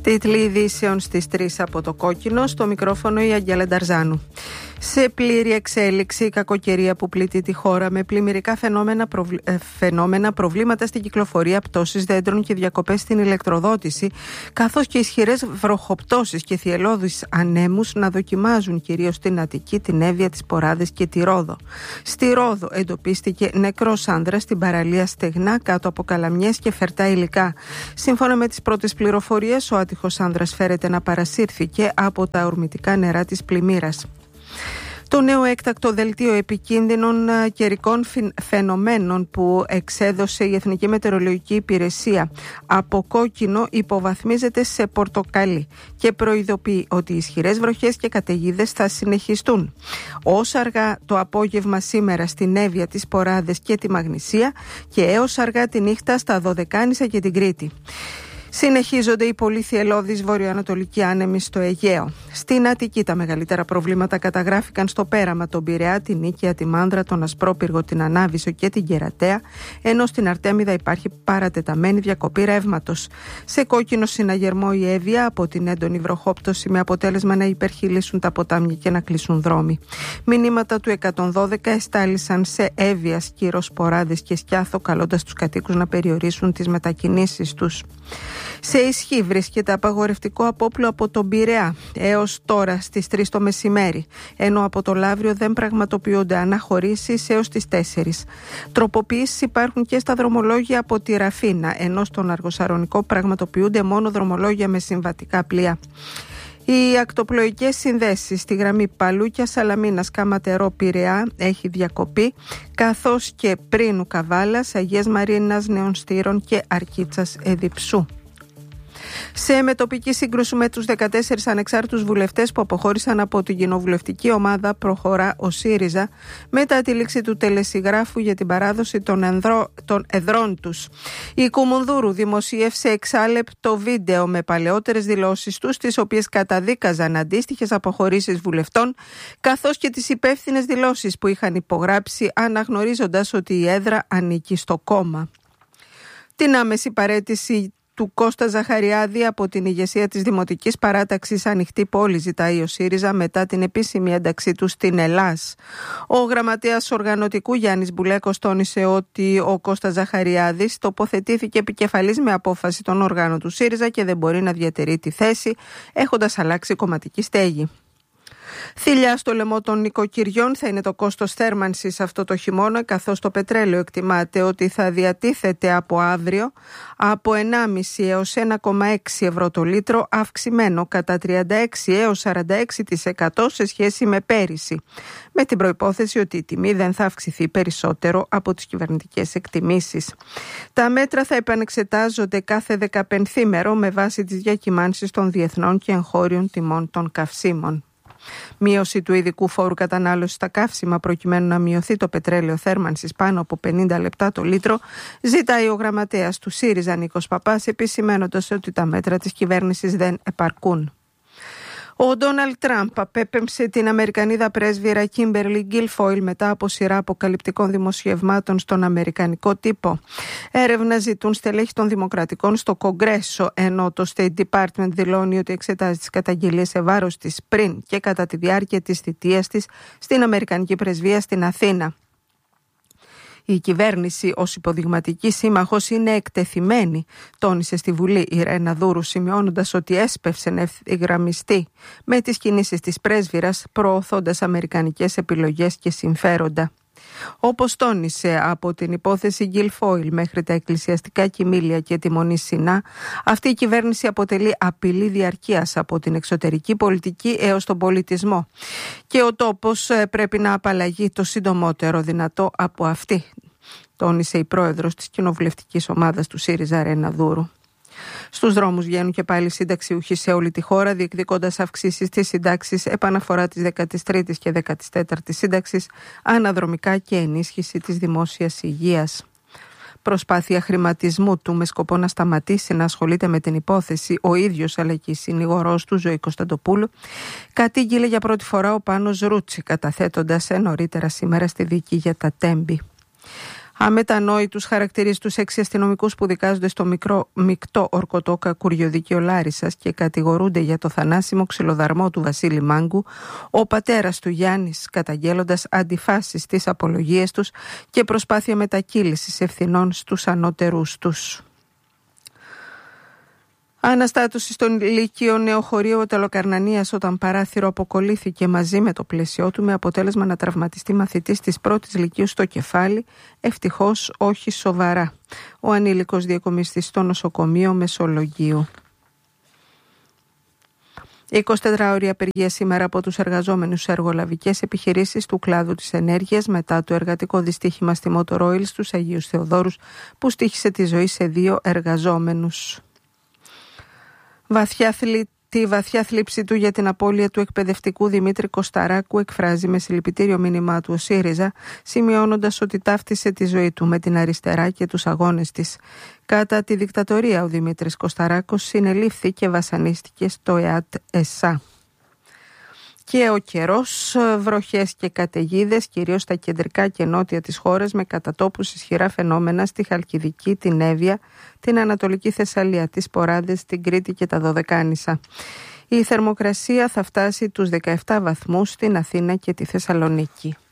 Τίτλοι ειδήσεων στις 3 από το Κόκκινο, στο μικρόφωνο η Αγγέλα Νταρζάνου. Σε πλήρη εξέλιξη η κακοκαιρία που πλήττει τη χώρα με πλημμυρικά φαινόμενα, προβλήματα στην κυκλοφορία, πτώσεις δέντρων και διακοπές στην ηλεκτροδότηση, καθώς και ισχυρές βροχοπτώσεις και θυελλώδεις ανέμους να δοκιμάζουν κυρίως στην Αττική, την Εύβοια, τις Ποράδες και τη Ρόδο. Στη Ρόδο εντοπίστηκε νεκρός άνδρας στην παραλία Στεγνά κάτω από καλαμιές και φερτά υλικά. Σύμφωνα με τις πρώτες πληροφορίες, ο άτυχος άνδρας φέρεται να παρασύρθηκε από τα ορμητικά νερά της πλημμύρας. Το νέο έκτακτο δελτίο επικίνδυνων καιρικών φαινομένων που εξέδωσε η Εθνική Μετεωρολογική Υπηρεσία από κόκκινο υποβαθμίζεται σε πορτοκαλί και προειδοποιεί ότι οι ισχυρές βροχές και καταιγίδες θα συνεχιστούν. Ως αργά το απόγευμα σήμερα στην Εύβοια, τις Ποράδες και τη Μαγνησία και έως αργά τη νύχτα στα Δωδεκάνησα και την Κρήτη. Συνεχίζονται οι πολύ θυελλώδεις βορειοανατολικοί άνεμοι στο Αιγαίο. Στην Αττική τα μεγαλύτερα προβλήματα καταγράφηκαν στο Πέραμα, τον Πειραιά, την Νίκαια, τη Μάνδρα, τον Ασπρόπυργο, την Ανάβησο και την Κερατέα, ενώ στην Αρτέμιδα υπάρχει παρατεταμένη διακοπή ρεύματος. Σε κόκκινο συναγερμό η Εύβοια από την έντονη βροχόπτωση με αποτέλεσμα να υπερχειλήσουν τα ποτάμια και να κλείσουν δρόμοι. Μηνύματα του 112 εστάλησαν σε Εύβοια, Σκύρος, Ποράδες και Σκιάθο, καλώντας τους κατοίκους να περιορίσουν τις μετακινήσεις τους. Σε ισχύ βρίσκεται απαγορευτικό απόπλου από τον Πειραιά έως τώρα στις 3 το μεσημέρι, ενώ από το Λαύριο δεν πραγματοποιούνται αναχωρήσεις έως τις 4. Τροποποιήσεις υπάρχουν και στα δρομολόγια από τη Ραφίνα, ενώ στον Αργοσαρονικό πραγματοποιούνται μόνο δρομολόγια με συμβατικά πλοία. Οι ακτοπλοϊκές συνδέσεις στη γραμμή Παλούκια, Σαλαμίνας, Καματερό, Πειραιά έχει διακοπεί, καθώς και Πρίνου, Καβάλας, Αγίας Μαρίνας, Νέων Στήρων και Αρκίτσας Εδιψού. Σε μετοπική σύγκρουση με τους 14 ανεξάρτητους βουλευτές που αποχώρησαν από την κοινοβουλευτική ομάδα, προχωρά ο ΣΥΡΙΖΑ μετά τη λήξη του τελεσυγράφου για την παράδοση των εδρών τους. Η Κουμουνδούρου δημοσίευσε εξάλεπτο βίντεο με παλαιότερες δηλώσεις τους, τις οποίες καταδίκαζαν αντίστοιχες αποχωρήσεις βουλευτών, καθώς και τις υπεύθυνες δηλώσεις που είχαν υπογράψει, αναγνωρίζοντας ότι η έδρα ανήκει στο κόμμα. Την άμεση παραίτηση του Κώστα Ζαχαριάδη από την ηγεσία της Δημοτικής Παράταξης Ανοιχτή Πόλη ζητάει ο ΣΥΡΙΖΑ μετά την επίσημη ένταξή του στην Ελλάς. Ο γραμματέας οργανωτικού Γιάννης Μπουλέκος τόνισε ότι ο Κώστας Ζαχαριάδης τοποθετήθηκε επικεφαλής με απόφαση των οργάνων του ΣΥΡΙΖΑ και δεν μπορεί να διατηρεί τη θέση, έχοντας αλλάξει κομματική στέγη. Θηλιά στο λαιμό των νοικοκυριών θα είναι το κόστος θέρμανσης αυτό το χειμώνα, καθώς το πετρέλαιο εκτιμάται ότι θα διατίθεται από αύριο από 1,5 έως 1,6 ευρώ το λίτρο, αυξημένο κατά 36 έως 46% σε σχέση με πέρυσι, με την προϋπόθεση ότι η τιμή δεν θα αυξηθεί περισσότερο από τις κυβερνητικές εκτιμήσεις. Τα μέτρα θα επανεξετάζονται κάθε 15ήμερο με βάση τις διακυμάνσεις των διεθνών και εγχώριων τιμών των καυσίμων. Μείωση του ειδικού φόρου κατανάλωσης στα καύσιμα προκειμένου να μειωθεί το πετρέλαιο θέρμανσης πάνω από 50 λεπτά το λίτρο, ζητάει ο γραμματέας του ΣΥΡΙΖΑ Νίκος Παπάς, επισημαίνοντας ότι τα μέτρα της κυβέρνησης δεν επαρκούν. Ο Ντόναλντ Τραμπ απέπεμψε την Αμερικανίδα πρέσβυρα Κίμπερλι Γκίλφοιλ μετά από σειρά αποκαλυπτικών δημοσιευμάτων στον αμερικανικό τύπο. Έρευνα ζητούν στελέχη των Δημοκρατικών στο Κογκρέσο, ενώ το State Department δηλώνει ότι εξετάζει τις καταγγελίες σε βάρος της πριν και κατά τη διάρκεια της θητείας της στην Αμερικανική πρεσβεία στην Αθήνα. Η κυβέρνηση ως υποδειγματική σύμμαχος είναι εκτεθειμένη, τόνισε στη Βουλή η Ρένα Δούρου, σημειώνοντας ότι έσπευσε να ευθυγραμμιστεί με τις κινήσεις της πρέσβυρας, προωθώντας αμερικανικές επιλογές και συμφέροντα. Όπως τόνισε, από την υπόθεση Γκίλφοιλ μέχρι τα εκκλησιαστικά κοιμήλια και τη Μονή Σινά, αυτή η κυβέρνηση αποτελεί απειλή διαρκείας από την εξωτερική πολιτική έως τον πολιτισμό και ο τόπος πρέπει να απαλλαγεί το συντομότερο δυνατό από αυτή, τόνισε η πρόεδρος της κοινοβουλευτικής ομάδας του ΣΥΡΙΖΑ Ρένα Δούρου. Στους δρόμους βγαίνουν και πάλι συνταξιούχοι σε όλη τη χώρα, διεκδικώντας αυξήσεις στις συντάξεις, επαναφορά της 13ης και 14ης σύνταξης, αναδρομικά και ενίσχυση της δημόσιας υγείας. Προσπάθεια χρηματισμού του με σκοπό να σταματήσει να ασχολείται με την υπόθεση ο ίδιος αλλά και η συνηγορός του Ζωή Κωνσταντοπούλου, κατήγγειλε για πρώτη φορά ο Πάνος Ρούτσι, καταθέτοντας νωρίτερα σήμερα στη δίκη για τα Τέμπη. Αμετανόητους χαρακτηρίζει τους 6 αστυνομικούς που δικάζονται στο μεικτό ορκωτό Κακουριοδίκαιο Λάρισσας και κατηγορούνται για το θανάσιμο ξυλοδαρμό του Βασίλη Μάγκου, ο πατέρας του Γιάννης, καταγγέλλοντας αντιφάσεις στις απολογίες τους και προσπάθεια μετακύλησης ευθυνών στους ανώτερους τους. Αναστάτωση στον Λύκειο Νεοχωρίου Τελοκαρνανίας όταν παράθυρο αποκολλήθηκε μαζί με το πλαίσιό του, με αποτέλεσμα να τραυματιστεί μαθητής της πρώτης λυκείου στο κεφάλι, ευτυχώς όχι σοβαρά. Ο ανήλικος διακομιστής στο νοσοκομείο Μεσολογγίου. 24ωρη απεργία σήμερα από τους εργαζόμενους σε εργολαβικές επιχειρήσεις του κλάδου της ενέργειας μετά το εργατικό δυστύχημα στη Motor Oil στους Αγίους Θεοδόρους που στοίχισε τη ζωή σε 2 εργαζόμενους. Τη βαθιά θλίψη του για την απώλεια του εκπαιδευτικού Δημήτρη Κωσταράκου εκφράζει με συλληπιτήριο μήνυμά του ο ΣΥΡΙΖΑ, σημειώνοντας ότι ταύτισε τη ζωή του με την αριστερά και τους αγώνες της. Κατά τη δικτατορία ο Δημήτρης Κωσταράκος συνελήφθη και βασανίστηκε στο ΕΑΤ ΕΣΑ. Και ο καιρός, βροχές και καταιγίδες, κυρίως στα κεντρικά και νότια της χώρας, με κατατόπους ισχυρά φαινόμενα στη Χαλκιδική, την Εύβοια, την Ανατολική Θεσσαλία, τις Ποράδες, την Κρήτη και τα Δωδεκάνησα. Η θερμοκρασία θα φτάσει τους 17 βαθμούς στην Αθήνα και τη Θεσσαλονίκη.